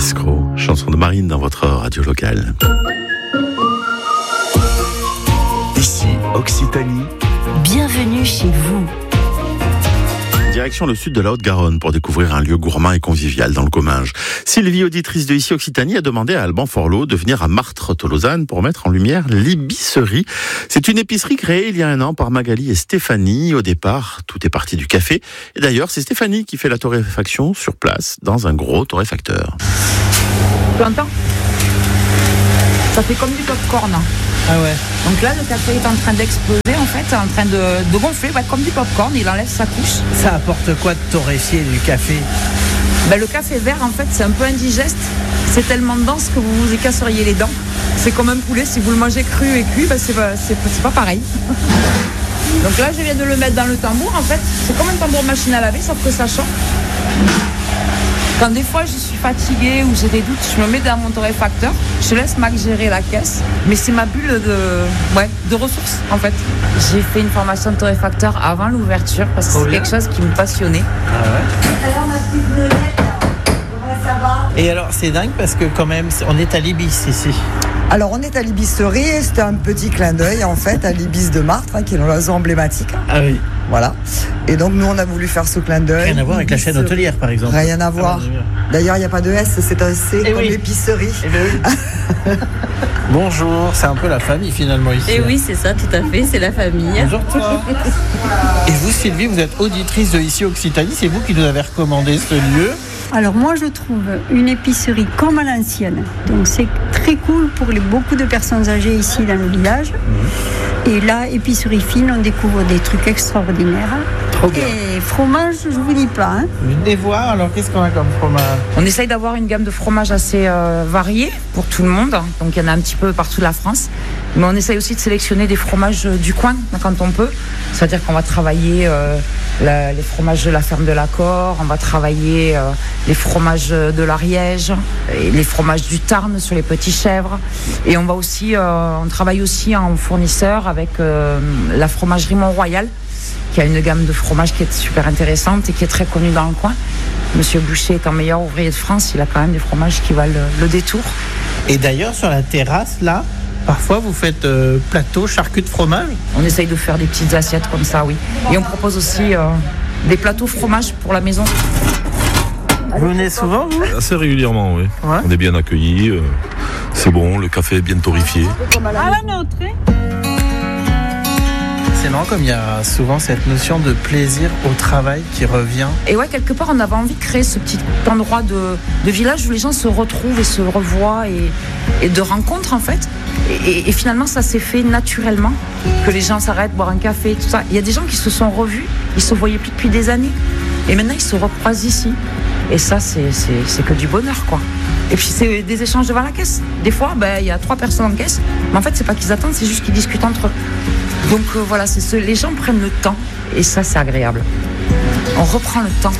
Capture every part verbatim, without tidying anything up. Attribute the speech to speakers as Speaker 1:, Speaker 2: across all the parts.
Speaker 1: Escroc, chanson de Marine dans votre radio locale.
Speaker 2: Ici, Occitanie.
Speaker 3: Bienvenue chez vous.
Speaker 1: Direction le sud de la Haute-Garonne pour découvrir un lieu gourmand et convivial dans le Comminges. Sylvie, auditrice de Ici Occitanie, a demandé à Alban Forlot de venir à Martres-Tolosane pour mettre en lumière l'épicerie. C'est une épicerie créée il y a un an par Magali et Stéphanie. Au départ, tout est parti du café. Et d'ailleurs, c'est Stéphanie qui fait la torréfaction sur place dans un gros torréfacteur.
Speaker 4: Tu entends ? Ça fait comme du popcorn.
Speaker 5: Ah ouais.
Speaker 4: Donc là, le café est en train d'exploser, en fait, en train de, de gonfler, ouais, comme du popcorn. Il enlève sa couche.
Speaker 5: Ça apporte quoi de torréfier du café ?
Speaker 4: Ben, le café vert, en fait, c'est un peu indigeste. C'est tellement dense que vous vous y casseriez les dents. C'est comme un poulet. Si vous le mangez cru et cuit, ben, c'est, pas, c'est, c'est pas pareil. Donc là, je viens de le mettre dans le tambour, en fait. C'est comme un tambour machine à laver, sauf que ça change. Quand des fois je suis fatiguée ou j'ai des doutes, je me mets dans mon torréfacteur, je laisse Mac gérer la caisse, mais c'est ma bulle de, ouais, de ressources en fait. J'ai fait une formation de torréfacteur avant l'ouverture parce que c'est quelque chose qui me passionnait.
Speaker 5: Ah ouais.
Speaker 6: Alors ma petite Violette, comment ça va ?
Speaker 5: Et alors c'est dingue parce que quand même on est à l'Ibis ici.
Speaker 7: Alors on est à l'Ibisserie et c'était un petit clin d'œil en fait à l'Ibis de Martres hein, qui est l'oiseau emblématique.
Speaker 5: Ah oui.
Speaker 7: Voilà. Et donc nous on a voulu faire ce clin d'œil.
Speaker 5: Rien à voir avec la chaîne hôtelière par exemple.
Speaker 7: Rien à voir. Ah, d'ailleurs il n'y a pas de S, c'est un C
Speaker 5: et
Speaker 7: comme
Speaker 5: oui.
Speaker 7: Épicerie.
Speaker 5: Et ben oui. Bonjour, c'est un peu la famille finalement ici.
Speaker 3: Et oui, c'est ça, tout à fait, c'est la famille.
Speaker 5: Bonjour toi. Et vous Sylvie, vous êtes auditrice de Ici Occitanie, c'est vous qui nous avez recommandé ce lieu.
Speaker 8: Alors moi je trouve une épicerie comme à l'ancienne, donc c'est très cool pour les, beaucoup de personnes âgées ici dans le village. Mmh. Et là, épicerie fine, on découvre des trucs extraordinaires.
Speaker 5: Trop bien.
Speaker 8: Et fromage, je vous dis pas. Hein.
Speaker 5: Venez voir, alors qu'est-ce qu'on a comme fromage ?
Speaker 4: On essaye d'avoir une gamme de fromages assez euh, variée pour tout le monde, donc il y en a un petit peu partout la France. Mais on essaye aussi de sélectionner des fromages du coin quand on peut. C'est-à-dire qu'on va travailler euh, la, les fromages de la ferme de l'Accord, on va travailler euh, les fromages de l'Ariège, et les fromages du Tarn sur les petits chèvres. Et on va aussi, euh, on travaille aussi en fournisseur avec euh, la fromagerie Mont-Royal, qui a une gamme de fromages qui est super intéressante et qui est très connue dans le coin. Monsieur Boucher étant meilleur ouvrier de France, il a quand même des fromages qui valent le, le détour.
Speaker 5: Et d'ailleurs, sur la terrasse, là, parfois vous faites euh, plateau, charcut de fromage ?
Speaker 4: On essaye de faire des petites assiettes comme ça, oui. Et on propose aussi euh, des plateaux fromage pour la maison.
Speaker 5: Vous venez souvent, vous ?
Speaker 9: Assez régulièrement, oui.
Speaker 5: Ouais.
Speaker 9: On est bien accueillis, euh, c'est bon, le café est bien torréfié.
Speaker 8: À la nôtre, hein.
Speaker 5: C'est marrant comme il y a souvent cette notion de plaisir au travail qui revient.
Speaker 4: Et ouais, quelque part, on avait envie de créer ce petit endroit de, de village où les gens se retrouvent et se revoient et, et de rencontres, en fait. Et, et, et finalement, ça s'est fait naturellement, que les gens s'arrêtent, boire un café, tout ça. Il y a des gens qui se sont revus, ils se voyaient plus depuis des années. Et maintenant, ils se recroisent ici. Et ça, c'est, c'est, c'est que du bonheur, quoi. Et puis, c'est des échanges devant la caisse. Des fois, ben, y a trois personnes en caisse. Mais en fait, c'est pas qu'ils attendent, c'est juste qu'ils discutent entre eux. Donc euh, voilà, c'est ce, les gens prennent le temps. Et ça, c'est agréable. On reprend le temps.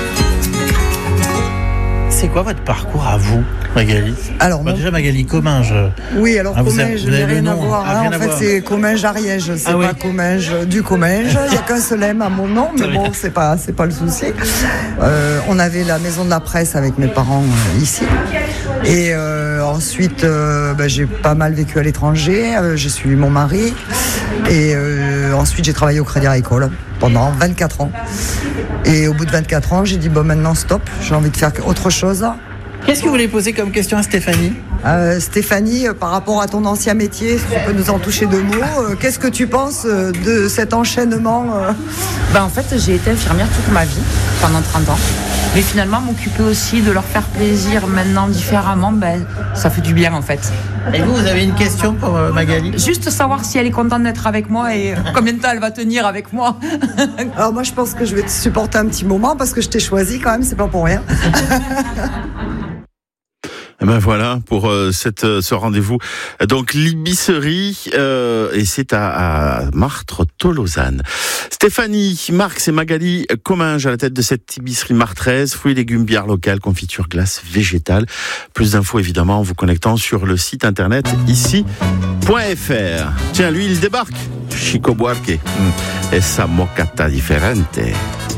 Speaker 5: C'est quoi votre parcours à vous, Magali ?
Speaker 7: Alors
Speaker 5: bah,
Speaker 7: mon...
Speaker 5: déjà Magali Comminges.
Speaker 7: Oui, alors
Speaker 5: ah,
Speaker 7: Comminges, je n'ai rien à voir.
Speaker 5: Ah,
Speaker 7: hein.
Speaker 5: rien
Speaker 7: en
Speaker 5: à
Speaker 7: fait,
Speaker 5: voir.
Speaker 7: c'est Comminges-Ariège, c'est
Speaker 5: ah,
Speaker 7: pas
Speaker 5: oui.
Speaker 7: Comminges du Comminges. Il n'y a qu'un seul M à mon nom, mais bon, c'est pas, c'est pas le souci. Euh, on avait la maison de la presse avec mes parents euh, ici. Et euh, ensuite, euh, bah, j'ai pas mal vécu à l'étranger. Euh, j'ai suivi mon mari. Et euh, ensuite, j'ai travaillé au Crédit Agricole pendant vingt-quatre ans. Et au bout de vingt-quatre ans, j'ai dit, bon, maintenant, stop, j'ai envie de faire autre chose.
Speaker 5: Qu'est-ce que vous voulez poser comme question à Stéphanie ?
Speaker 7: euh, Stéphanie, euh, par rapport à ton ancien métier, si tu peux nous en toucher deux mots, euh, qu'est-ce que tu penses euh, de cet enchaînement euh...
Speaker 4: Ben, en fait, j'ai été infirmière toute ma vie, pendant trente ans. Mais finalement, m'occuper aussi de leur faire plaisir maintenant différemment, ben, ça fait du bien en fait.
Speaker 5: Et vous, vous avez une question pour euh, Magali ?
Speaker 4: Juste savoir si elle est contente d'être avec moi et euh, combien de temps elle va tenir avec moi.
Speaker 7: Alors moi, je pense que je vais te supporter un petit moment parce que je t'ai choisi quand même, c'est pas pour rien.
Speaker 1: Et ben voilà pour euh, cette euh, ce rendez-vous. Donc l'épicerie euh, et c'est à, à Martres-Tolosane. Stéphanie, Marx et Magali Comminges à la tête de cette épicerie martraise, fruits, légumes, bières locales, confiture, glace, végétale. Plus d'infos évidemment en vous connectant sur le site internet ici point f r. Tiens, lui il débarque, Chico Buarque, essa mocata differente.